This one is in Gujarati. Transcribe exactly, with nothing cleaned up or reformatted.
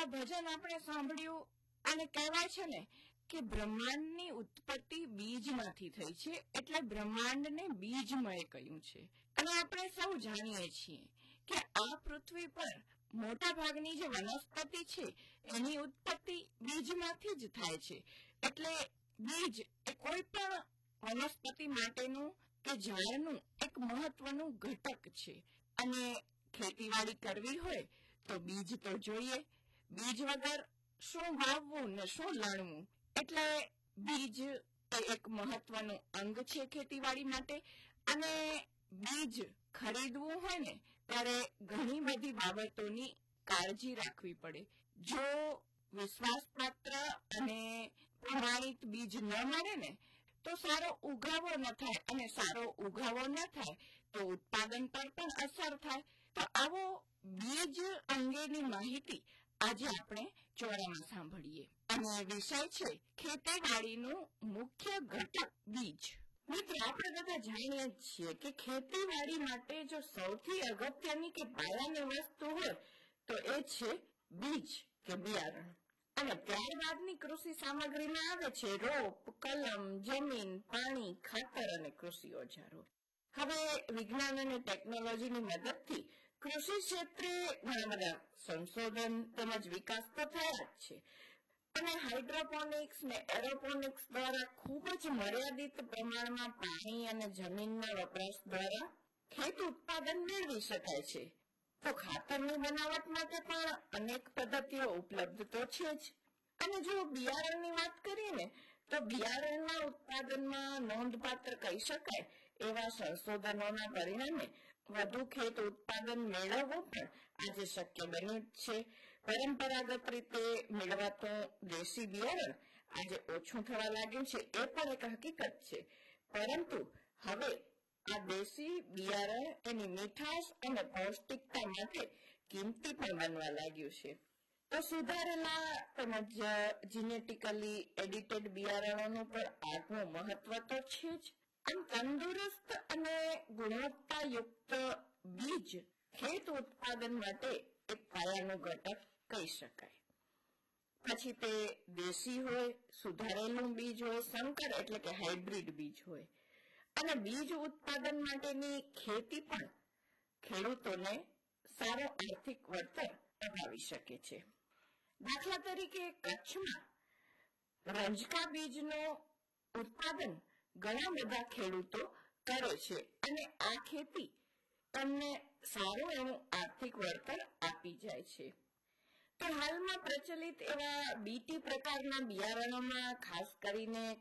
ભજન આપણે સાંભળ્યું અને કહેવાય છે ને કે બ્રહ્માંડની ઉત્પત્તિ બીજમાંથી થઈ છે, એટલે બ્રહ્માંડને બીજમય કહ્યું છે. અને આપણે સૌ જાણીએ છીએ કે આ પૃથ્વી પર મોટા ભાગની જે વનસ્પતિ છે એની ઉત્પત્તિ બીજમાંથી જ થાય છે. એટલે બીજ એ કોઈ પણ વનસ્પતિ માટેનું કે ઝાડનું એક મહત્વનું ઘટક છે. અને ખેતીવાડી કરવી હોય તો બીજ તો જોઈએ. બીજ વગર શું વાવવું ને શું લણવું. એટલે બીજ એ એક મહત્વનું અંગ છે ખેતીવાડી માટે. અને બીજ ખરીદવું હોય ને ત્યારે ઘણી બધી બાબતોની કાળજી રાખવી પડે. જો વિશ્વાસપાત્ર અને પ્રમાણિત બીજ ન મળે ને તો સારો ઉગાવો ન થાય, અને સારો ઉગાવો ન થાય તો ઉત્પાદન પર પણ અસર થાય. તો આવો બીજ અંગેની માહિતી આજે આપણે ચોરામાં સાંભળીએ. અને વિષય છે ખેતીવાડીનું મુખ્ય ઘટક બીજ. મિત્રો, આપણે બધા જાણીએ જ છીએ કે ખેતીવાડી માટે જો સૌથી અગત્યની કે પાયાની વસ્તુ હોય તો એ છે બીજ કે બિયારણ. અને ત્યારબાદની કૃષિ સામગ્રીમાં આવે છે રોપ, કલમ, જમીન, પાણી, ખાતર અને કૃષિ ઓજારો. હવે વિજ્ઞાન અને ટેકનોલોજીની મદદથી કૃષિ ક્ષેત્રે ઘણા બધા સંશોધન તેમજ વિકાસ તો થયા જ છે. અને હાઇડ્રોપોનિક્સ ને એરોપોનિક્સ દ્વારા ખૂબ જ મર્યાદિત પ્રમાણમાં પાણી અને જમીનના વપરાશ દ્વારા ખેત ઉત્પાદન મેળવી શકાય છે. તો ખાતરની બનાવટ માટે પણ અનેક પદ્ધતિઓ ઉપલબ્ધ તો છે જ. અને જો બિયારણની વાત કરીએ ને તો બિયારણના ઉત્પાદનમાં નોંધપાત્ર કહી શકાય એવા સંશોધનોના પરિણામે વધુ ખેત ઉત્પાદન મેળવવું પણ આજે શક્ય બન્યું છે. પરંપરાગત રીતે મેળવાતું દેશી બિયારણ આજે ઓછું થવા લાગ્યું છે, એ પણ એક હકીકત છે. પરંતુ હવે આ દેશી બિયારણ એની મીઠાશ અને પૌષ્ટિકતા માટે કિંમતી પણ બનવા લાગ્યું છે. તો સુધારેલા તેમજ જીનેટિકલી એડિટેડ બિયારણોનું પણ આગવું મહત્વ તો છે જ. આમ તંદુરસ્ત અને ગુણવત્તાયુક્ત બીજ ખેત ઉત્પાદન માટે એક પાયાનું ઘટક કહી શકાય. પછી તે દેશી હોય, સુધારેલું બીજ હોય, સંકર એટલે કે હાઇબ્રિડ બીજ હોય. અને બીજ ઉત્પાદન માટેની ખેતી પણ ખેડૂતોને સારો આર્થિક વળતર અપાવી શકે છે. દાખલા તરીકે કચ્છમાં રંજકા બીજનું ઉત્પાદન ઘણા બધા ખેડૂતો કરે છે, અને આ ખેતી તેમને સારું એવું આર્થિક વળતર આપી જાય છે. તો હાલમાં પ્રચલિત એવા બીટી પ્રકારના બિયારણોમાં ખાસ કરીને